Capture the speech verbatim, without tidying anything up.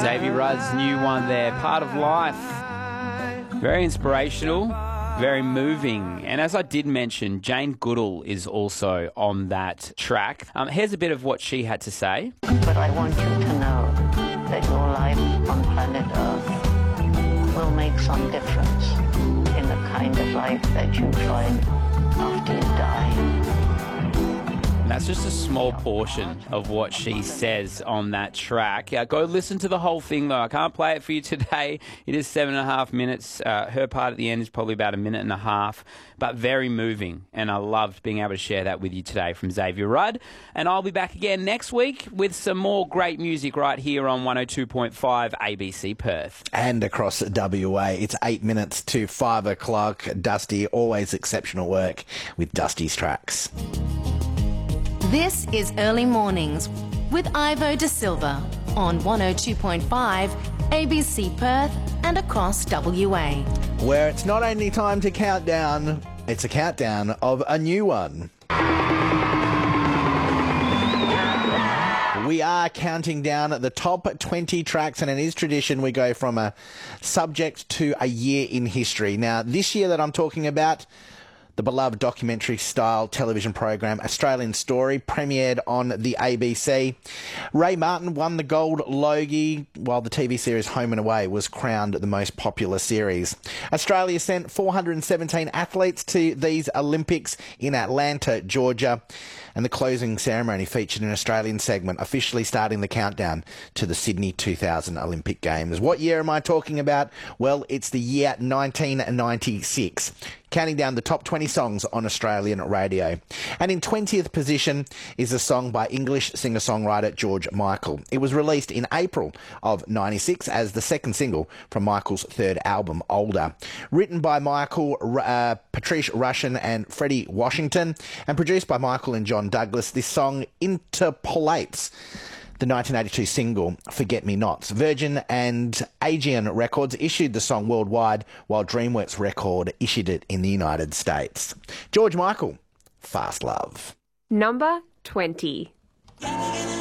Xavier Rudd's new one there, Part of Life. Very inspirational, very moving. And as I did mention, Jane Goodall is also on that track. Um, here's a bit of what she had to say. But I want you to know that your life on planet Earth will make some difference in the kind of life that you find after you die. And that's just a small portion of what she says on that track. Uh, go listen to the whole thing, though. I can't play it for you today. It is seven and a half minutes. Uh, her part at the end is probably about a minute and a half, but very moving. And I loved being able to share that with you today from Xavier Rudd. And I'll be back again next week with some more great music right here on one oh two point five A B C Perth. And across W A, it's eight minutes to five o'clock. Dusty, always exceptional work with Dusty's tracks. This is Early Mornings with Ivo De Silva on one oh two point five A B C Perth and across W A. Where it's not only time to count down, it's a countdown of a new one. We are counting down the top twenty tracks, and it is tradition we go from a subject to a year in history. Now, this year that I'm talking about, the beloved documentary-style television program Australian Story premiered on the A B C. Ray Martin won the Gold Logie, while the T V series Home and Away was crowned the most popular series. Australia sent four hundred seventeen athletes to these Olympics in Atlanta, Georgia, and the closing ceremony featured an Australian segment, officially starting the countdown to the Sydney two thousand Olympic Games. What year am I talking about? Well, it's the year nineteen ninety-six. Counting down the top twenty songs on Australian radio. And in twentieth position is a song by English singer-songwriter George Michael. It was released in April of ninety-six as the second single from Michael's third album, Older. Written by Michael, uh, Patrice Rushen and Freddie Washington, and produced by Michael and John Douglas, this song interpolates the nineteen eighty-two single Forget Me Nots. Virgin and Aegean Records issued the song worldwide, while DreamWorks Record issued it in the United States. George Michael, Fast Love. Number twenty.